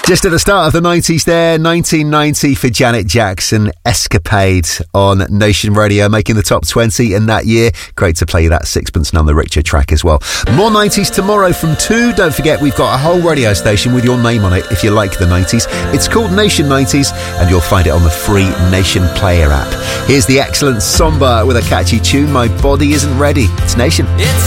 Just at the start of the 90s there, 1990 for Janet Jackson, Escapade on Nation Radio, making the top 20 in that year. Great to play that Sixpence None the Richer track as well. More 90s tomorrow from 2. Don't forget, we've got a whole radio station with your name on it if you like the 90s. It's called Nation 90s, and you'll find it on the free Nation Player app. Here's the excellent Somber with a catchy tune, My Body Isn't Ready. It's Nation. It's